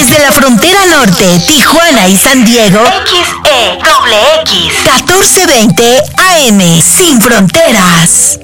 Desde la frontera norte, Tijuana y San Diego, XEWX 1420 AM, sin fronteras.